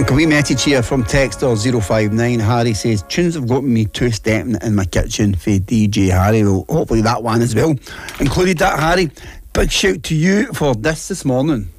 Look, a wee message here from Texter 059. Harry says, tunes have got me two-stepping in my kitchen for DJ Harry. Well, hopefully that one as well included that, Harry. Big shout to you for this morning.